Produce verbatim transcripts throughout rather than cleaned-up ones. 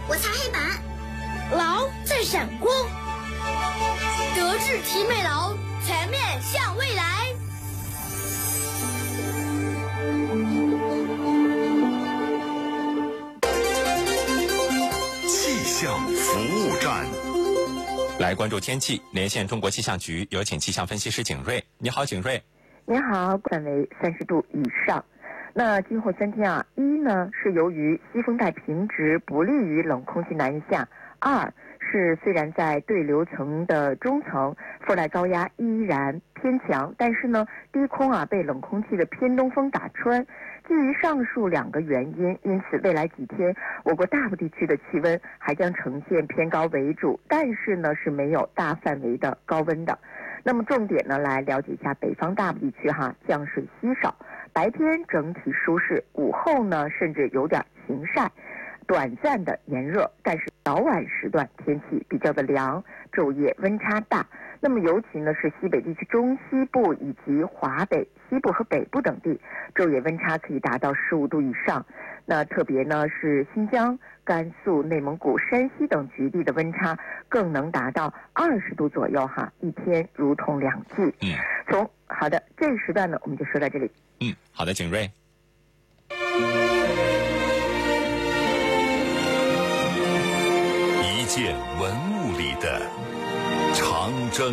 我擦黑板。 劳在闪光。德智体美劳，全面向未来。 气象服务站， 来关注天气，连线中国气象局，有请气象分析师景瑞。你好，景瑞。 您好，范围三十度以上。那今后三天啊，一呢是由于西风带平直不利于冷空气南下，二是虽然在对流层的中层覆盖高压依然偏强，但是呢低空啊被冷空气的偏东风打穿。基于上述两个原因，因此未来几天我国大部地区的气温还将呈现偏高为主，但是呢是没有大范围的高温的。那么重点呢来了解一下北方大部地区哈，降水稀少，白天整体舒适，午后呢甚至有点晴晒，短暂的炎热，但是早晚时段天气比较的凉，昼夜温差大。那么尤其呢是西北地区中西部以及华北、西部和北部等地，昼夜温差可以达到十五度以上。那特别呢是新疆、甘肃、内蒙古、山西等局地的温差更能达到二十度左右哈，一天如同两季。 嗯， 从好的这个时段呢，我们就说到这里。 嗯，好的，景瑞。 一件文物里的长征。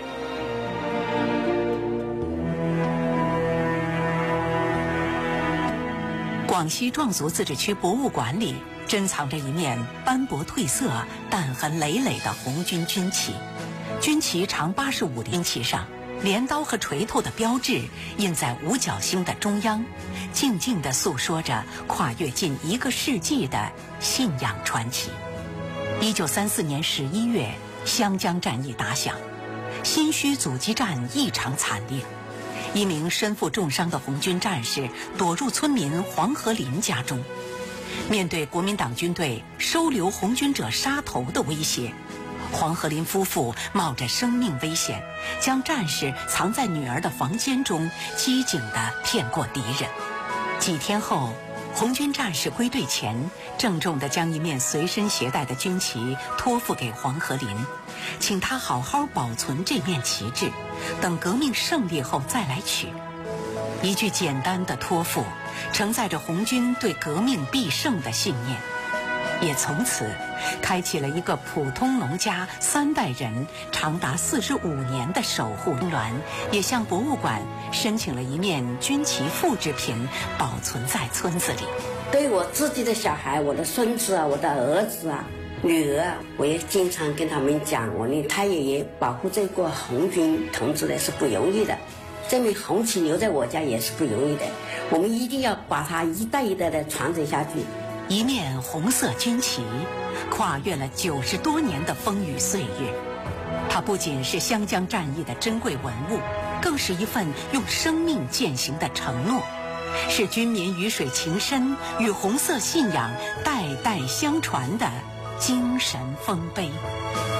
广西壮族自治区博物馆里珍藏着一面斑驳褪色、弹痕累累的红军军旗。军旗长八十五厘米，军旗上镰刀和锤头的标志印在五角星的中央，静静地诉说着跨越近一个世纪的信仰传奇。一九三四年十一月，湘江战役打响，新圩阻击战异常惨烈。一名身负重伤的红军战士躲入村民黄河林家中，面对国民党军队收留红军者杀头的威胁，黄河林夫妇冒着生命危险，将战士藏在女儿的房间中，机警地骗过敌人。几天后，红军战士归队前，郑重地将一面随身携带的军旗托付给黄河林，请他好好保存这面旗帜，等革命胜利后再来取。一句简单的托付，承载着红军对革命必胜的信念，也从此开启了一个普通农家三代人长达四十五年的守护。栾也向博物馆申请了一面军旗复制品，保存在村子里。 对我自己的小孩，我的孙子啊，我的儿子啊、女儿啊，我也经常跟他们讲，我呢，太爷爷保护这个红军同志呢是不容易的，这面红旗留在我家也是不容易的，我们一定要把它一代一代的传承下去。 一面红色军旗，跨越了九十多年的风雨岁月。它不仅是湘江战役的珍贵文物，更是一份用生命践行的承诺，是军民鱼水情深与红色信仰代代相传的精神丰碑。